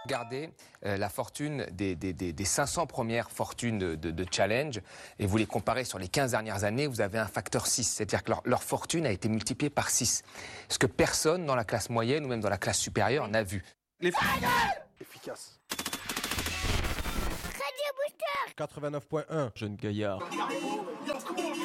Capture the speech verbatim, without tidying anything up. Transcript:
Regardez euh, la fortune des, des, des, des cinq cents premières fortunes de, de, de Challenge et vous les comparez sur les quinze dernières années, vous avez un facteur six. C'est-à-dire que leur, leur fortune a été multipliée par six. Ce que personne dans la classe moyenne ou même dans la classe supérieure n'a vu. Les f... Efficace. Radio Booster quatre-vingt-neuf point un, jeune gaillard.